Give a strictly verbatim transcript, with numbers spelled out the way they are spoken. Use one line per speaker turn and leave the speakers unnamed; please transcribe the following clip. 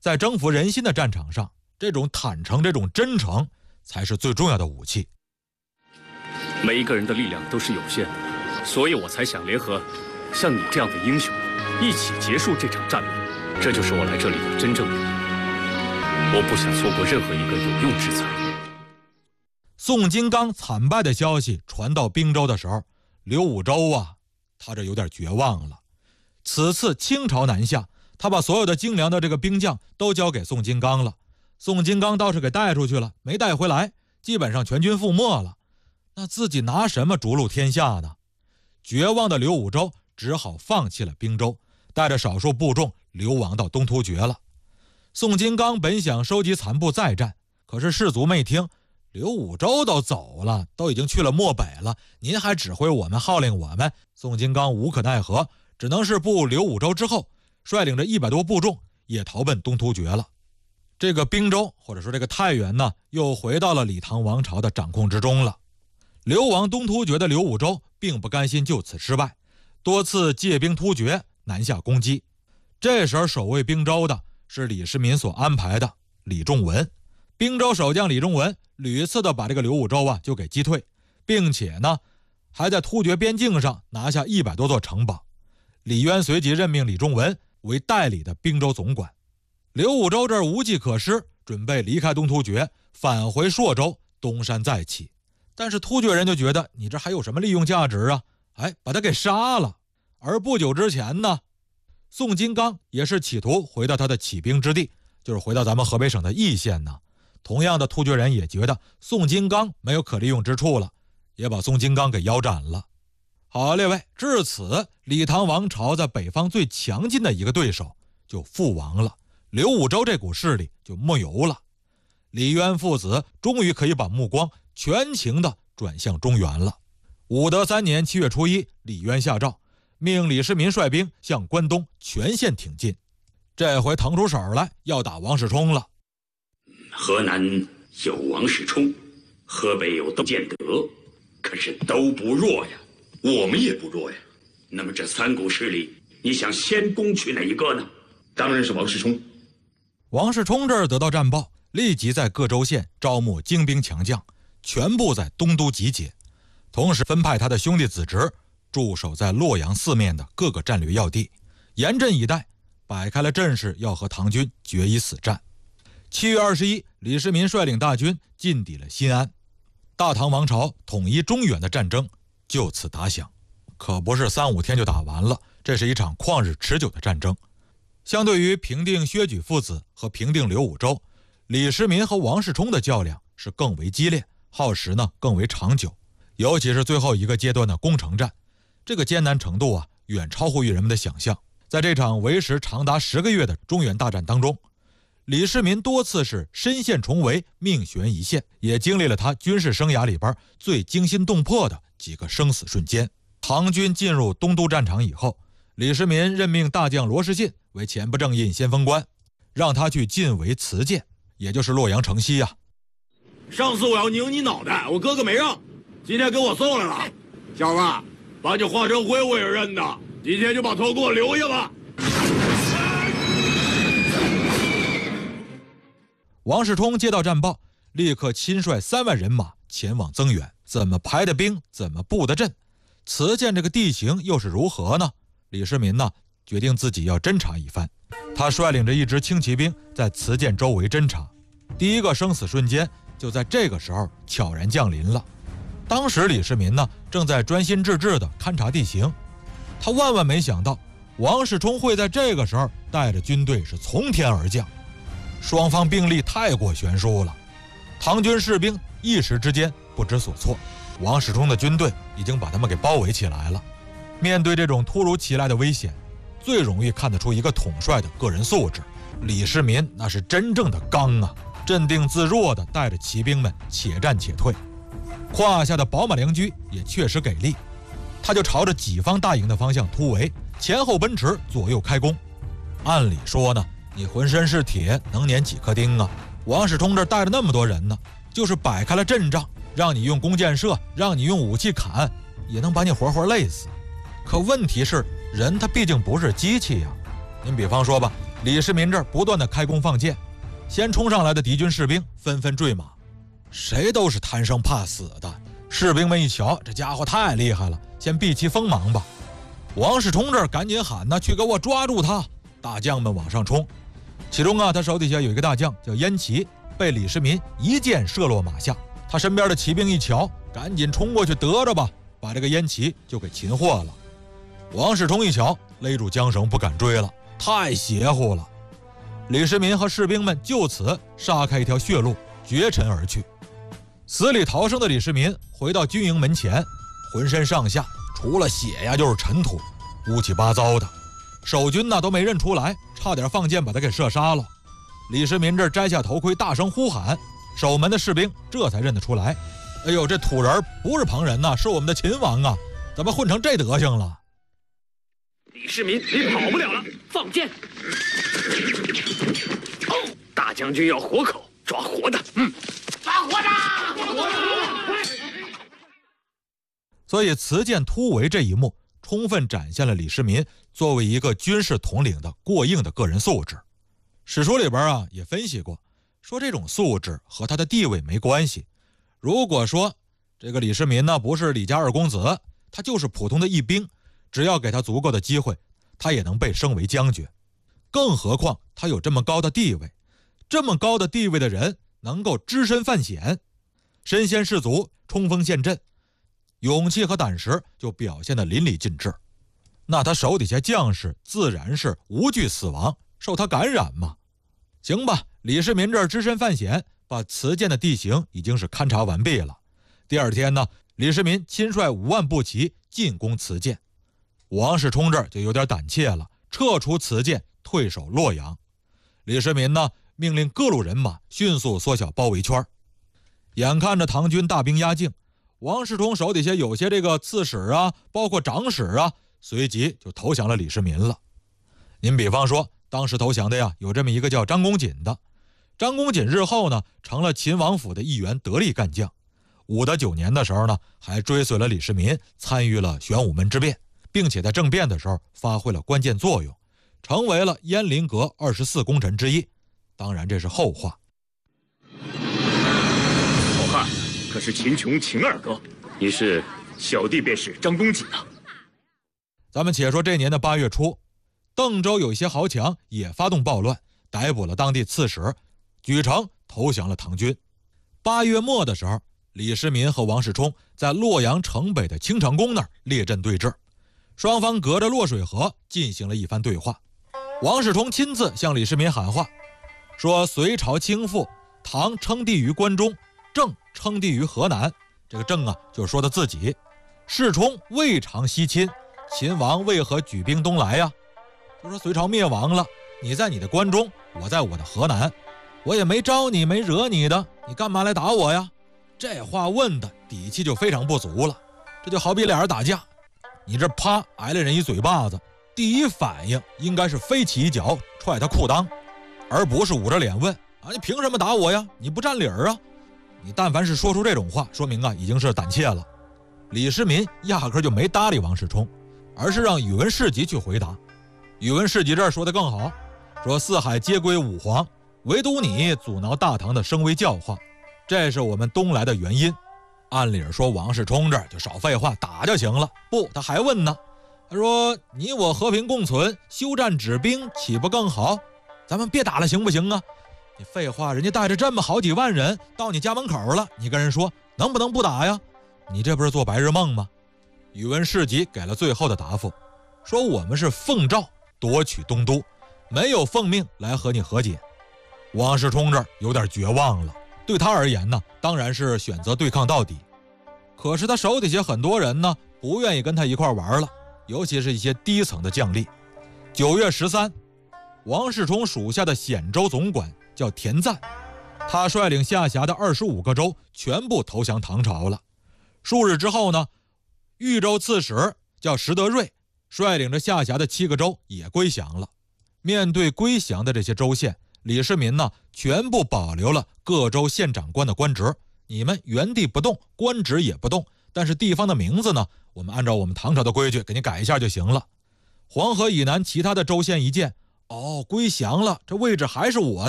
在征服人心的战场上，这种坦诚、这种真诚才是最重要的武器。
每一个人的力量都是有限的，所以我才想联合像你这样的英雄，一起结束这场战乱。这就是我来这里的真正意义。我不想错过任何一个有用之才。
宋金刚惨败的消息传到滨州的时候，刘武周啊，他这有点绝望了。此次清朝南下，他把所有的精良的这个兵将都交给宋金刚了，宋金刚倒是给带出去了，没带回来，基本上全军覆没了。那自己拿什么逐鹿天下呢？绝望的刘武周只好放弃了滨州，带着少数部众流亡到东突厥了。宋金刚本想收集残部再战，可是士卒们一听，刘武周都走了，都已经去了漠北了，您还指挥我们，号令我们。宋金刚无可奈何，只能是步刘武周之后，率领着一百多部众也逃奔东突厥了。这个滨州或者说这个太原呢，又回到了李唐王朝的掌控之中了。流亡东突厥的刘武周并不甘心就此失败，多次借兵突厥南下攻击。这时候守卫滨州的是李世民所安排的李仲文。滨州守将李仲文屡次的把这个刘武周啊就给击退，并且呢还在突厥边境上拿下一百多座城堡。李渊随即任命李仲文为代理的滨州总管。刘武周这儿无计可施，准备离开东突厥，返回朔州东山再起。但是突厥人就觉得你这还有什么利用价值啊？哎，把他给杀了。而不久之前呢，宋金刚也是企图回到他的起兵之地，就是回到咱们河北省的易县呢。同样的，突厥人也觉得宋金刚没有可利用之处了，也把宋金刚给腰斩了。好，列位，至此李唐王朝在北方最强劲的一个对手就覆亡了，刘武周这股势力就没有了。李渊父子终于可以把目光全情地转向中原了。武德三年七月初一，李渊下诏，命李世民率兵向关东全线挺进。这回腾出手来要打王世充了。
河南有王世充，河北有窦建德，可是都不弱呀。
我们也不弱呀。
那么这三股势力，你想先攻取哪一个呢？
当然是王世充。
王世充这儿得到战报，立即在各州县招募精兵强将，全部在东都集结，同时分派他的兄弟子侄驻守在洛阳四面的各个战略要地，严阵以待，摆开了阵势，要和唐军决一死战。七月二十一，李世民率领大军进抵了新安，大唐王朝统一中原的战争就此打响。可不是三五天就打完了，这是一场旷日持久的战争。相对于平定薛举父子和平定刘武周，李世民和王世充的较量是更为激烈，耗时呢更为长久。尤其是最后一个阶段的攻城战，这个艰难程度啊远超乎于人们的想象。在这场为时长达十个月的中原大战当中，李世民多次是身陷重围，命悬一线，也经历了他军事生涯里边最惊心动魄的几个生死瞬间。唐军进入东都战场以后，李世民任命大将罗士信为前不正印先锋官，让他去进围磁剑，也就是洛阳城西呀、啊。
上次我要拧你脑袋，我哥哥没让，今天给我送来了。小子，把你化成灰我也认的，今天就把头给我留下吧。
王世充接到战报，立刻亲率三万人马前往增援。怎么排的兵，怎么布的阵，磁剑这个地形又是如何呢？李世民呢，决定自己要侦察一番。他率领着一支轻骑兵在磁剑周围侦察。第一个生死瞬间就在这个时候悄然降临了。当时李世民呢，正在专心致志地勘察地形，他万万没想到王世充会在这个时候带着军队是从天而降。双方兵力太过悬殊了，唐军士兵一时之间不知所措，王世充的军队已经把他们给包围起来了。面对这种突如其来的危险，最容易看得出一个统帅的个人素质。李世民那是真正的刚啊，镇定自若地带着骑兵们且战且退。胯下的宝马良驹也确实给力，他就朝着己方大营的方向突围，前后奔驰，左右开弓。按理说呢，你浑身是铁，能碾几颗钉啊？王世充这带着那么多人呢，就是摆开了阵仗，让你用弓箭射，让你用武器砍，也能把你活活累死。可问题是，人他毕竟不是机器呀。您比方说吧， 李世民这儿不断的开弓放箭，先冲上来的敌军士兵纷纷坠马，谁都是贪生怕死的。士兵们一瞧，这家伙太厉害了，先避其锋芒吧。王世充这儿赶紧喊呢，去给我抓住他！大将们往上冲，其中啊，他手底下有一个大将叫燕齐，被李世民一箭射落马下。他身边的骑兵一瞧，赶紧冲过去得着吧，把这个燕齐就给擒获了。王世充一瞧，勒住缰绳不敢追了，太邪乎了。李世民和士兵们就此杀开一条血路，绝尘而去。死里逃生的李世民回到军营门前，浑身上下除了血呀就是尘土，乌七八糟的。守军呢都没认出来，差点放箭把他给射杀了。李世民这摘下头盔，大声呼喊，守门的士兵这才认得出来。哎呦，这土人不是旁人呐，是我们的秦王啊，怎么混成这德行了？
李世民，你跑不了了，放箭！哦，大将军要活口，抓活的。嗯，抓活的，抓活的！
所以辞剑突围这一幕，充分展现了李世民作为一个军事统领的过硬的个人素质。史书里边啊也分析过，说这种素质和他的地位没关系。如果说这个李世民呢不是李家二公子，他就是普通的一兵，只要给他足够的机会，他也能被升为将军。更何况他有这么高的地位，这么高的地位的人能够只身犯险，身先士卒，冲锋陷阵，勇气和胆识就表现得淋漓尽致。那他手底下将士自然是无惧死亡，受他感染嘛。行吧，李世民这儿只身犯险，把辞剑的地形已经是勘察完毕了。第二天呢，李世民亲率五万步骑进攻辞剑。王世充这儿就有点胆怯了，撤出辞剑，退守洛阳。李世民呢，命令各路人马迅速缩小包围圈。眼看着唐军大兵压境，王世充手底下有些这个刺史啊，包括长史啊，随即就投降了李世民了。您比方说，当时投降的呀，有这么一个叫张公瑾的。张公瑾日后呢，成了秦王府的一员得力干将。武德九年的时候呢，还追随了李世民，参与了玄武门之变，并且在政变的时候发挥了关键作用，成为了燕林阁二十四功臣之一。当然这是后话。
好汉，可是秦琼秦二哥？你是？小弟便是张公瑾啊。
咱们且说这年的八月初，邓州有一些豪强也发动暴乱，逮捕了当地刺史，举城投降了唐军。八月末的时候，李世民和王世充在洛阳城北的青城宫那儿列阵对峙，双方隔着洛水河进行了一番对话。王世充亲自向李世民喊话，说隋朝倾覆，唐称帝于关中，郑称帝于河南。这个郑啊，就是说他自己。世充未尝西侵，秦王为何举兵东来呀？就说隋朝灭亡了，你在你的关中，我在我的河南，我也没招你，没惹你的，你干嘛来打我呀？这话问的底气就非常不足了。这就好比俩人打架，你这啪挨了人一嘴巴子，第一反应应该是飞起一脚踹他裤裆，而不是捂着脸问啊，你凭什么打我呀？你不占理儿啊？你但凡是说出这种话，说明啊已经是胆怯了。李世民压根就没搭理王世充，而是让宇文士集去回答。宇文士集这儿说的更好，说四海皆归武皇，唯独你阻挠大唐的声威教化，这是我们东来的原因。按理说王世充这儿就少废话，打就行了。不，他还问呢，他说你我和平共存，休战止兵，岂不更好？咱们别打了行不行啊？你废话，人家带着这么好几万人到你家门口了，你跟人说能不能不打呀？你这不是做白日梦吗？宇文士集给了最后的答复，说我们是奉诏夺取东都，没有奉命来和你和解。王世充这儿有点绝望了，对他而言呢，当然是选择对抗到底。可是他手底下很多人呢，不愿意跟他一块玩了，尤其是一些低层的将吏。九月十三，王世充属下的显州总管叫田赞，他率领下辖的二十五个州全部投降唐朝了。数日之后呢，豫州刺史叫石德瑞，率领着下辖的七个州也归降了。面对归降的这些州县，李世民呢，全部保留了各州县长官的官职，你们原地不动，官职也不动，但是地方的名字呢，我们按照我们唐朝的规矩给你改一下就行了。黄河以南其他的州县一见， 哦，归降了，这位置还是我的。